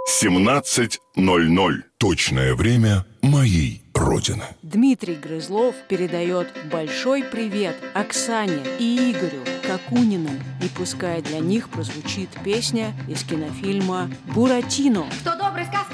17:00. Точное время моей Родины. Дмитрий Грызлов передает большой привет Оксане и Игорю Какуниным. И пускай для них прозвучит песня из кинофильма «Буратино». Что добрый сказки